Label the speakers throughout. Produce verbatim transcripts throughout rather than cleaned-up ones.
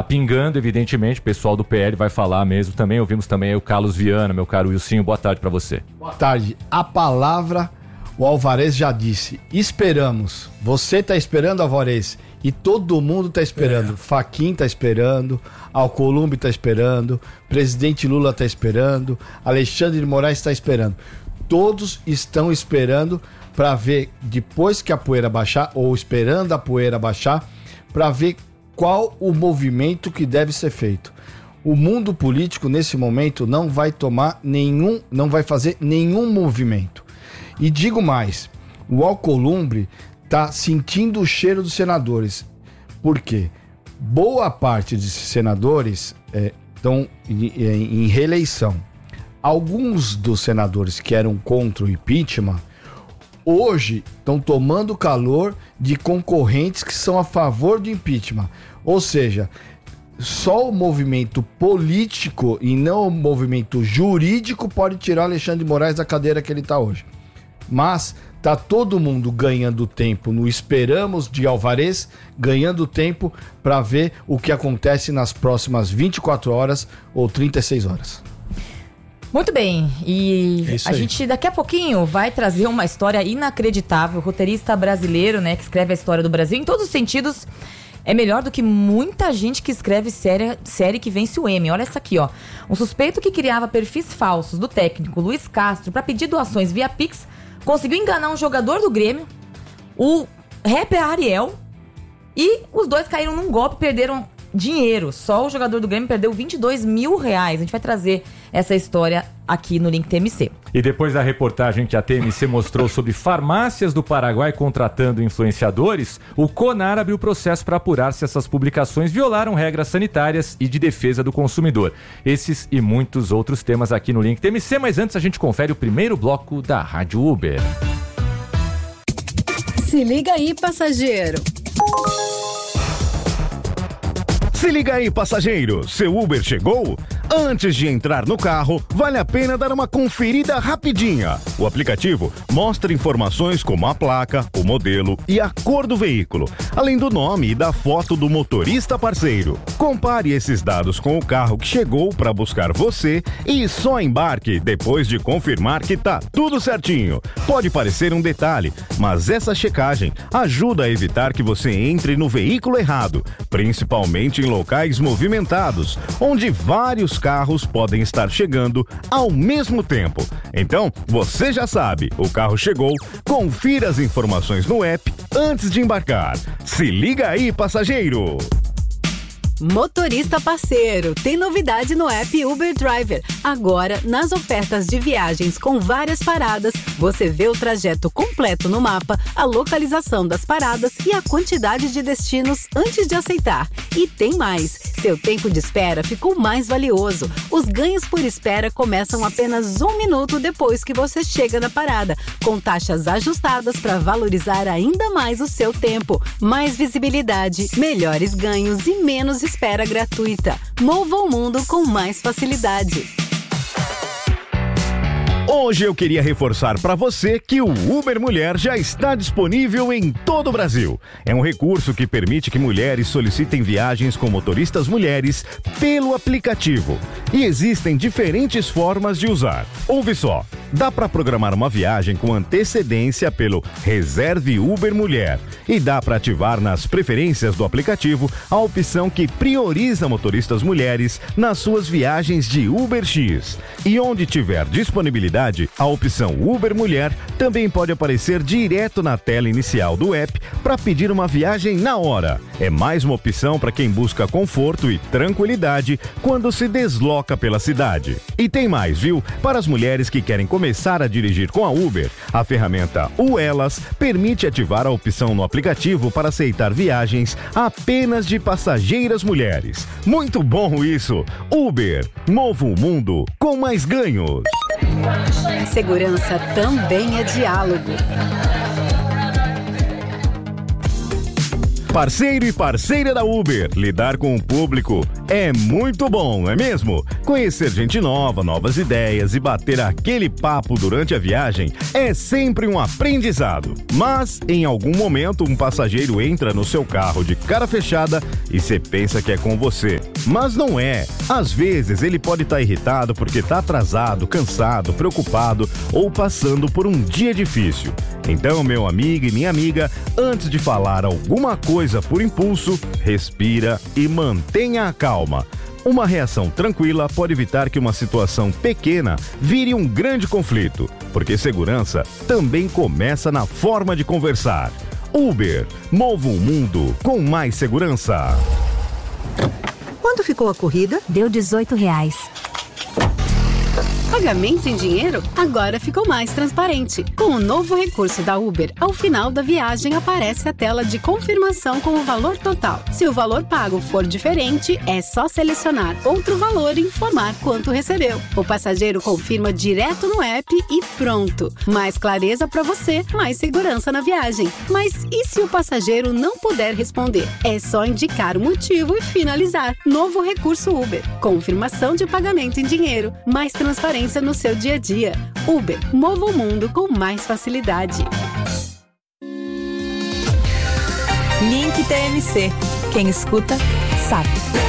Speaker 1: pingando, evidentemente, o pessoal do P L vai falar mesmo também. Ouvimos também aí o Carlos Viana, meu caro Wilsinho, boa tarde para você.
Speaker 2: Boa tarde. A palavra, o Alvarez já disse, esperamos. Você tá esperando, Alvarez, e todo mundo tá esperando. É. Fachin tá esperando, Alcolumbre tá esperando, presidente Lula tá esperando, Alexandre de Moraes tá esperando. Todos estão esperando para ver, depois que a poeira baixar, ou esperando a poeira baixar, para ver qual o movimento que deve ser feito. O mundo político, nesse momento, não vai tomar nenhum, não vai fazer nenhum movimento. E digo mais, o Alcolumbre está sentindo o cheiro dos senadores. Por quê? Boa parte desses senadores é, estão em, em, em reeleição. Alguns dos senadores que eram contra o impeachment, hoje estão tomando calor de concorrentes que são a favor do impeachment. Ou seja, só o movimento político e não o movimento jurídico pode tirar Alexandre de Moraes da cadeira que ele está hoje. Mas tá todo mundo ganhando tempo no esperamos de Alvarez, ganhando tempo para ver o que acontece nas próximas vinte e quatro horas ou trinta e seis horas.
Speaker 3: Muito bem, e
Speaker 2: é
Speaker 3: a gente daqui a pouquinho vai trazer uma história inacreditável. O roteirista brasileiro, né, que escreve a história do Brasil em todos os sentidos, é melhor do que muita gente que escreve série, série que vence o Emmy. Olha essa aqui, ó. Um suspeito que criava perfis falsos do técnico Luiz Castro para pedir doações via Pix conseguiu enganar um jogador do Grêmio, o rapper Ariel, e os dois caíram num golpe e perderam dinheiro. Só o jogador do Grêmio perdeu vinte e dois mil reais. A gente vai trazer essa história aqui no Link T M C.
Speaker 1: E depois da reportagem que a T M C mostrou sobre farmácias do Paraguai contratando influenciadores, o CONAR abriu processo para apurar se essas publicações violaram regras sanitárias e de defesa do consumidor. Esses e muitos outros temas aqui no Link T M C, mas antes a gente confere o primeiro bloco da Rádio Uber.
Speaker 4: Se liga aí, passageiro.
Speaker 5: Se liga aí, passageiro, seu Uber chegou? Antes de entrar no carro, vale a pena dar uma conferida rapidinha. O aplicativo mostra informações como a placa, o modelo e a cor do veículo, além do nome e da foto do motorista parceiro. Compare esses dados com o carro que chegou para buscar você e só embarque depois de confirmar que tá tudo certinho. Pode parecer um detalhe, mas essa checagem ajuda a evitar que você entre no veículo errado, principalmente em locais movimentados, onde vários carros podem estar chegando ao mesmo tempo. Então, você já sabe, o carro chegou, confira as informações no app antes de embarcar. Se liga aí, passageiro!
Speaker 4: Motorista parceiro, tem novidade no app Uber Driver. Agora, nas ofertas de viagens com várias paradas, você vê o trajeto completo no mapa, a localização das paradas e a quantidade de destinos antes de aceitar. E tem mais, seu tempo de espera ficou mais valioso. Os ganhos por espera começam apenas um minuto depois que você chega na parada, com taxas ajustadas para valorizar ainda mais o seu tempo. Mais visibilidade, melhores ganhos e menos espera gratuita. Mova o mundo com mais facilidade.
Speaker 5: Hoje eu queria reforçar para você que o Uber Mulher já está disponível em todo o Brasil. É um recurso que permite que mulheres solicitem viagens com motoristas mulheres pelo aplicativo. E existem diferentes formas de usar. Ouve só, dá para programar uma viagem com antecedência pelo Reserve Uber Mulher. E dá para ativar nas preferências do aplicativo a opção que prioriza motoristas mulheres nas suas viagens de UberX. E onde tiver disponibilidade, a opção Uber Mulher também pode aparecer direto na tela inicial do app para pedir uma viagem na hora. É mais uma opção para quem busca conforto e tranquilidade quando se desloca pela cidade. E tem mais, viu? Para as mulheres que querem começar a dirigir com a Uber, a ferramenta U Elas permite ativar a opção no aplicativo para aceitar viagens apenas de passageiras mulheres. Muito bom isso! Uber, mova o mundo com mais ganhos.
Speaker 4: Segurança também é diálogo.
Speaker 5: Parceiro e parceira da Uber, lidar com o público é muito bom, não é mesmo? Conhecer gente nova, novas ideias e bater aquele papo durante a viagem é sempre um aprendizado. Mas, em algum momento, um passageiro entra no seu carro de cara fechada e você pensa que é com você. Mas não é. Às vezes, ele pode estar irritado porque está atrasado, cansado, preocupado ou passando por um dia difícil. Então, meu amigo e minha amiga, antes de falar alguma coisa por impulso, respira e mantenha a calma. Uma reação tranquila pode evitar que uma situação pequena vire um grande conflito, porque segurança também começa na forma de conversar. Uber, mova o mundo com mais segurança.
Speaker 4: Quanto ficou a corrida?
Speaker 6: Deu dezoito reais.
Speaker 4: Pagamento em dinheiro agora ficou mais transparente. Com o novo recurso da Uber, ao final da viagem aparece a tela de confirmação com o valor total. Se o valor pago for diferente, é só selecionar outro valor e informar quanto recebeu. O passageiro confirma direto no app e pronto. Mais clareza para você, mais segurança na viagem. Mas e se o passageiro não puder responder? É só indicar o motivo e finalizar. Novo recurso Uber. Confirmação de pagamento em dinheiro. Mais transparência no seu dia a dia. Uber, mova o mundo com mais facilidade.
Speaker 3: Link T M C. Quem escuta, sabe.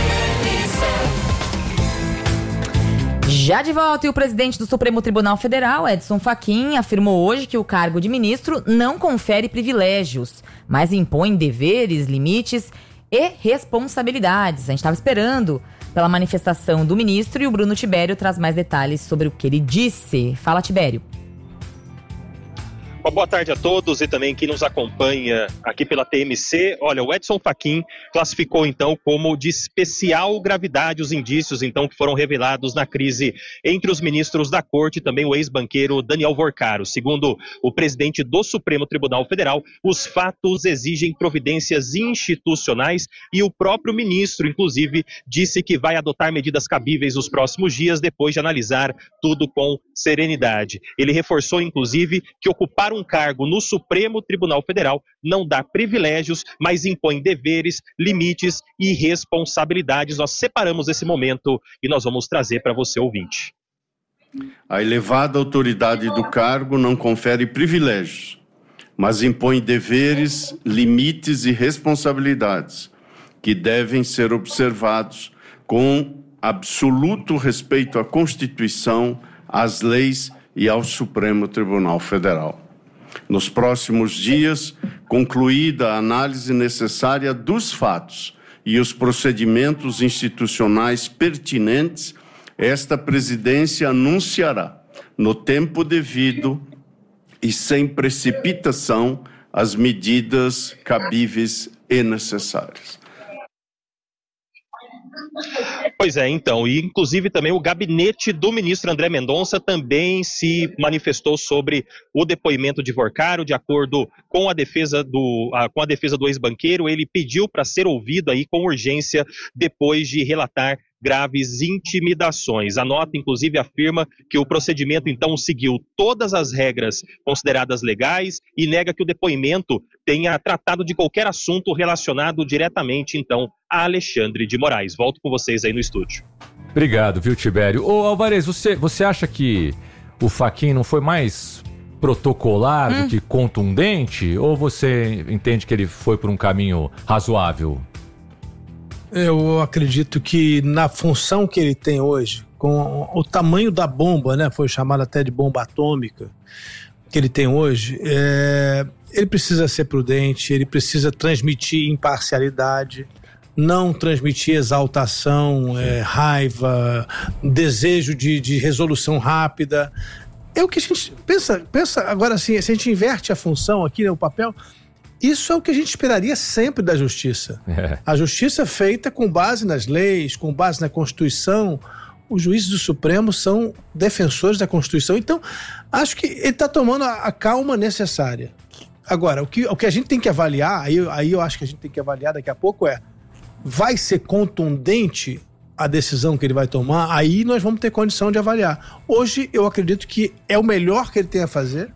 Speaker 3: Já de volta, e o presidente do Supremo Tribunal Federal, Edson Fachin, afirmou hoje que o cargo de ministro não confere privilégios, mas impõe deveres, limites e responsabilidades. A gente estava esperando pela manifestação do ministro e o Bruno Tibério traz mais detalhes sobre o que ele disse. Fala, Tibério.
Speaker 7: Uma boa tarde a todos e também quem nos acompanha aqui pela T M C. Olha, o Edson Fachin classificou então como de especial gravidade os indícios então que foram revelados na crise entre os ministros da Corte e também o ex-banqueiro Daniel Vorcaro. Segundo o presidente do Supremo Tribunal Federal, os fatos exigem providências institucionais e o próprio ministro, inclusive, disse que vai adotar medidas cabíveis nos próximos dias depois de analisar tudo com serenidade. Ele reforçou, inclusive, que ocupar um cargo no Supremo Tribunal Federal não dá privilégios, mas impõe deveres, limites e responsabilidades. Nós separamos esse momento e nós vamos trazer para você, ouvinte.
Speaker 8: A elevada autoridade do cargo não confere privilégios, mas impõe deveres, limites e responsabilidades que devem ser observados com absoluto respeito à Constituição, às leis e ao Supremo Tribunal Federal. Nos próximos dias, concluída a análise necessária dos fatos e os procedimentos institucionais pertinentes, esta presidência anunciará, no tempo devido e sem precipitação, as medidas cabíveis e necessárias.
Speaker 7: Pois é, então, e inclusive também o gabinete do ministro André Mendonça também se manifestou sobre o depoimento de Vorcaro. De acordo com a defesa do, a, com a defesa do ex-banqueiro, ele pediu para ser ouvido aí com urgência depois de relatar graves intimidações. A nota, inclusive, afirma que o procedimento, então, seguiu todas as regras consideradas legais e nega que o depoimento tenha tratado de qualquer assunto relacionado diretamente, então, a Alexandre de Moraes. Volto com vocês aí no estúdio.
Speaker 1: Obrigado, viu, Tibério? Ô, Alvarez, você, você acha que o Fachin não foi mais protocolar hum. do que contundente? Ou você entende que ele foi por um caminho razoável?
Speaker 2: Eu acredito que na função que ele tem hoje, com o tamanho da bomba, né, foi chamado até de bomba atômica, que ele tem hoje, é, ele precisa ser prudente, ele precisa transmitir imparcialidade, não transmitir exaltação, é, raiva, desejo de, de resolução rápida. É o que a gente pensa, pensa agora assim, se a gente inverte a função aqui, né, o papel... Isso é o que a gente esperaria sempre da justiça. É. A justiça feita com base nas leis, com base na Constituição. Os juízes do Supremo são defensores da Constituição. Então, acho que ele está tomando a, a calma necessária. Agora, o que, o que a gente tem que avaliar, aí, aí eu acho que a gente tem que avaliar daqui a pouco é, vai ser contundente a decisão que ele vai tomar? Aí nós vamos ter condição de avaliar. Hoje, eu acredito que é o melhor que ele tem a fazer,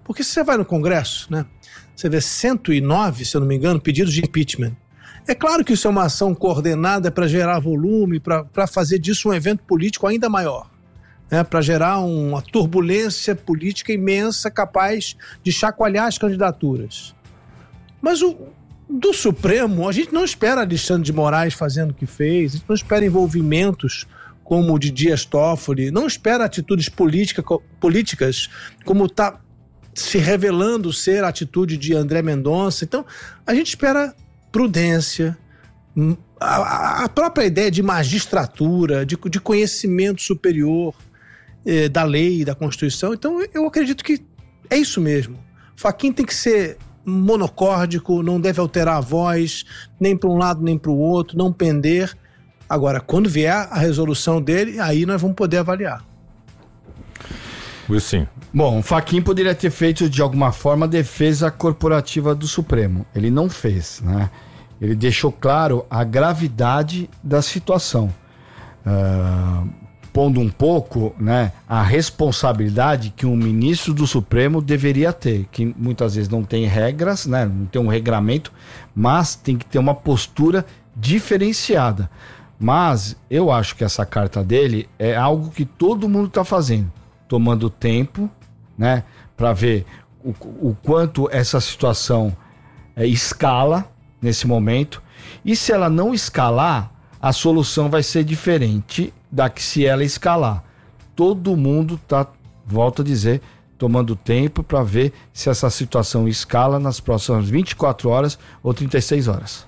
Speaker 6: Porque se você vai no Congresso, né, você vê cento e nove, se eu não me engano, pedidos de impeachment. É claro que isso é uma ação coordenada para gerar volume, para fazer disso um evento político ainda maior, né, para gerar uma turbulência política imensa capaz de chacoalhar as candidaturas. Mas o, do Supremo, a gente não espera Alexandre de Moraes fazendo o que fez, a gente não espera envolvimentos como o de Dias Toffoli, não espera atitudes política, políticas como está se revelando ser a atitude de André Mendonça. Então, a gente espera prudência, a, a própria ideia de magistratura, de, de conhecimento superior eh, da lei, da Constituição. Então, eu acredito que é isso mesmo. Fachin tem que ser monocórdico, não deve alterar a voz, nem para um lado nem para o outro, não pender. Agora, quando vier a resolução dele, aí nós vamos poder avaliar.
Speaker 1: Wilson.
Speaker 2: Bom, o Fachin poderia ter feito de alguma forma a defesa corporativa do Supremo. Ele não fez, né? Ele deixou claro a gravidade da situação, uh, pondo um pouco, né, a responsabilidade que um ministro do Supremo deveria ter, que muitas vezes não tem regras, né, não tem um regramento, mas tem que ter uma postura diferenciada. Mas eu acho que essa carta dele é algo que todo mundo está fazendo, tomando tempo, né, para ver o, o quanto essa situação é, escala nesse momento. E se ela não escalar, a solução vai ser diferente da que se ela escalar. Todo mundo está, volto a dizer, tomando tempo para ver se essa situação escala nas próximas vinte e quatro horas ou trinta e seis horas.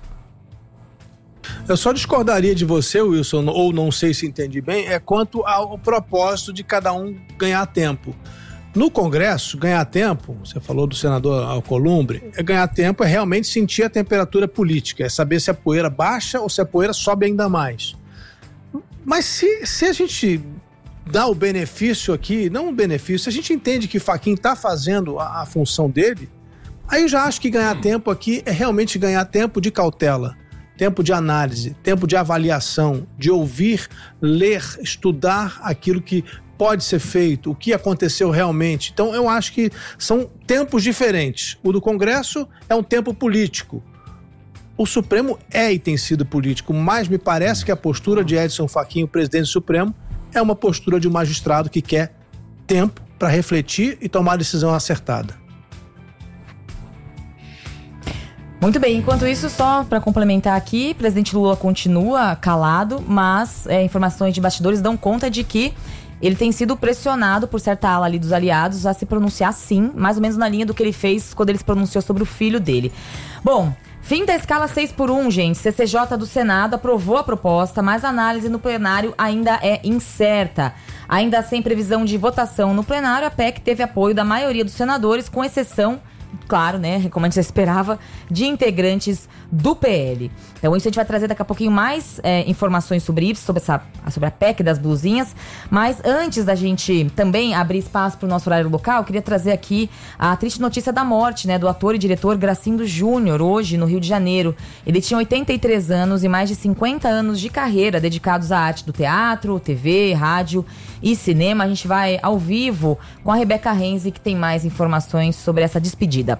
Speaker 6: Eu só discordaria de você, Wilson, ou não sei se entendi bem, é quanto ao propósito de cada um ganhar tempo. No Congresso, ganhar tempo, você falou do senador Alcolumbre, é ganhar tempo é realmente sentir a temperatura política, é saber se a poeira baixa ou se a poeira sobe ainda mais. Mas se, se a gente dá o benefício aqui, não o benefício, se a gente entende que Fachin está fazendo a, a função dele, aí eu já acho que ganhar tempo aqui é realmente ganhar tempo de cautela. Tempo de análise, tempo de avaliação, de ouvir, ler, estudar aquilo que pode ser feito, o que aconteceu realmente. Então eu acho que são tempos diferentes. O do Congresso é um tempo político. O Supremo é e tem sido político, mas me parece que a postura de Edson Fachin, o presidente do Supremo, é uma postura de um magistrado que quer tempo para refletir e tomar a decisão acertada.
Speaker 3: Muito bem, enquanto isso, só para complementar aqui, o presidente Lula continua calado, mas é, informações de bastidores dão conta de que ele tem sido pressionado por certa ala ali dos aliados a se pronunciar sim, mais ou menos na linha do que ele fez quando ele se pronunciou sobre o filho dele. Bom, fim da escala seis por um, gente. C C J do Senado aprovou a proposta, mas a análise no plenário ainda é incerta. Ainda sem previsão de votação no plenário, a P E C teve apoio da maioria dos senadores, com exceção, claro, né, como a gente esperava, de integrantes do P L. Então isso a gente vai trazer daqui a pouquinho mais é, informações sobre isso, sobre, essa, sobre a P E C das blusinhas. Mas antes da gente também abrir espaço para o nosso horário local, eu queria trazer aqui a triste notícia da morte, né, do ator e diretor Gracindo Júnior, hoje no Rio de Janeiro. Ele tinha oitenta e três anos e mais de cinquenta anos de carreira dedicados à arte do teatro, T V, rádio e cinema. A gente vai ao vivo com a Rebeca Renzi, que tem mais informações sobre essa despedida.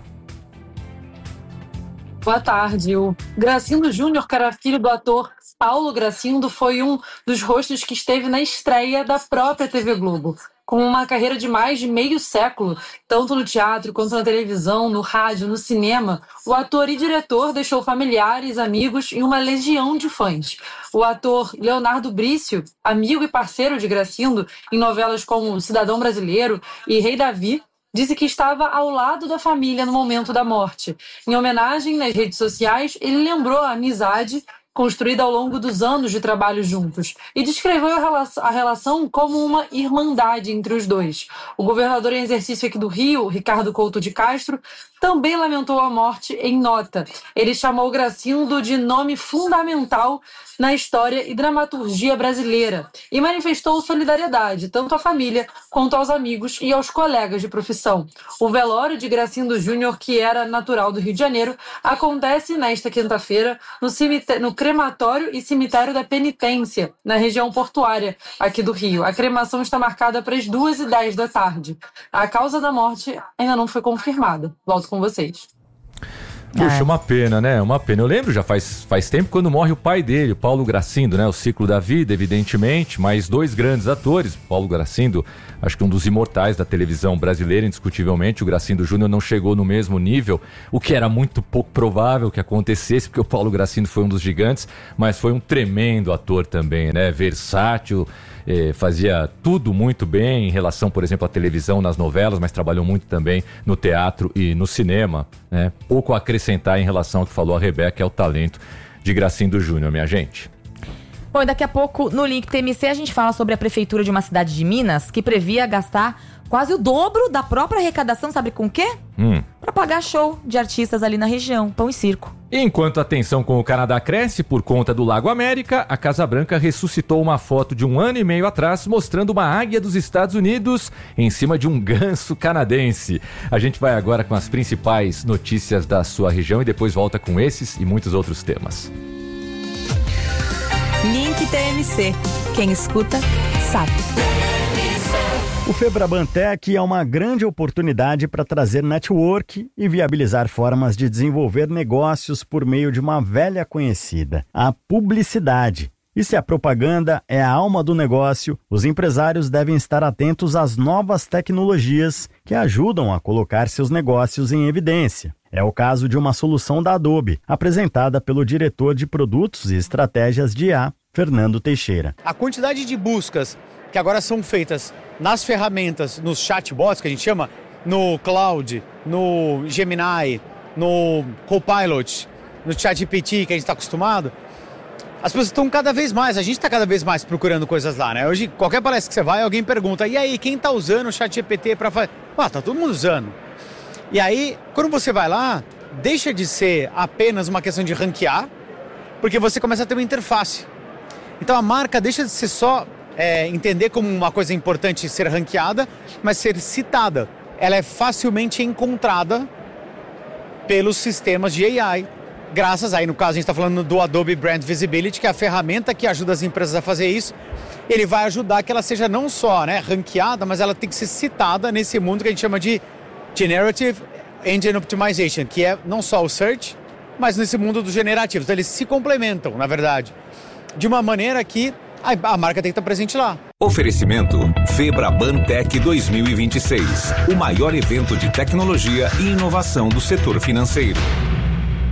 Speaker 9: Boa tarde. O Gracindo Júnior, que era filho do ator Paulo Gracindo, foi um dos rostos que esteve na estreia da própria T V Globo. Com uma carreira de mais de meio século, tanto no teatro quanto na televisão, no rádio, no cinema, o ator e diretor deixou familiares, amigos e uma legião de fãs. O ator Leonardo Brício, amigo e parceiro de Gracindo em novelas como Cidadão Brasileiro e Rei Davi, disse que estava ao lado da família no momento da morte. Em homenagem nas redes sociais, ele lembrou a amizade construída ao longo dos anos de trabalho juntos e descreveu a relação como uma irmandade entre os dois. O governador em exercício aqui do Rio, Ricardo Couto de Castro, também lamentou a morte em nota. Ele chamou Gracindo de nome fundamental na história e dramaturgia brasileira e manifestou solidariedade tanto à família quanto aos amigos e aos colegas de profissão. O velório de Gracindo Júnior, que era natural do Rio de Janeiro, acontece nesta quinta-feira no, cemite- no crematório e cemitério da Penitência, na região portuária aqui do Rio. A cremação está marcada para as duas e dez da tarde. A causa da morte ainda não foi confirmada. Volto com vocês.
Speaker 1: Puxa, uma pena, né? Uma pena. Eu lembro já faz, faz tempo quando morre o pai dele, o Paulo Gracindo, né? O Ciclo da Vida, evidentemente, mas dois grandes atores. Paulo Gracindo, acho que um dos imortais da televisão brasileira, indiscutivelmente. O Gracindo Júnior não chegou no mesmo nível, o que era muito pouco provável que acontecesse, porque o Paulo Gracindo foi um dos gigantes, mas foi um tremendo ator também, né? Versátil, eh, fazia tudo muito bem em relação, por exemplo, à televisão, nas novelas, mas trabalhou muito também no teatro e no cinema, né? Pouco a acrescentar em relação ao que falou a Rebeca, que é o talento de Gracindo Júnior, minha gente.
Speaker 3: Bom, e daqui a pouco no Link T M C a gente fala sobre a prefeitura de uma cidade de Minas que previa gastar quase o dobro da própria arrecadação, sabe com o quê?
Speaker 1: Hum.
Speaker 3: Para pagar show de artistas ali na região, pão e circo.
Speaker 1: Enquanto a tensão com o Canadá cresce por conta do Lago América, a Casa Branca ressuscitou uma foto de um ano e meio atrás mostrando uma águia dos Estados Unidos em cima de um ganso canadense. A gente vai agora com as principais notícias da sua região e depois volta com esses e muitos outros temas.
Speaker 10: Link T M C. Quem escuta, sabe.
Speaker 11: O Febrabantec é uma grande oportunidade para trazer network e viabilizar formas de desenvolver negócios por meio de uma velha conhecida, a publicidade. E se a propaganda é a alma do negócio, os empresários devem estar atentos às novas tecnologias que ajudam a colocar seus negócios em evidência. É o caso de uma solução da Adobe, apresentada pelo diretor de produtos e estratégias de I A, Fernando Teixeira.
Speaker 12: A quantidade de buscas que agora são feitas nas ferramentas, nos chatbots, que a gente chama, no Cloud, no Gemini, no Copilot, no ChatGPT, que a gente está acostumado, as pessoas estão cada vez mais, a gente está cada vez mais procurando coisas lá, né? Hoje, qualquer palestra que você vai, alguém pergunta, e aí, quem está usando o ChatGPT para fazer? Ah, tá todo mundo usando. E aí, quando você vai lá, deixa de ser apenas uma questão de ranquear, porque você começa a ter uma interface. Então a marca deixa de ser só é, entender como uma coisa importante ser ranqueada, mas ser citada. Ela é facilmente encontrada pelos sistemas de A I. Graças aí, no caso, a gente está falando do Adobe Brand Visibility, que é a ferramenta que ajuda as empresas a fazer isso. Ele vai ajudar que ela seja não só, né, ranqueada, mas ela tem que ser citada nesse mundo que a gente chama de Generative Engine Optimization, que é não só o search, mas nesse mundo dos generativos. Então, eles se complementam, na verdade, de uma maneira que a marca tem que estar presente lá.
Speaker 13: Oferecimento Febrabantec dois mil e vinte e seis, o maior evento de tecnologia e inovação do setor financeiro.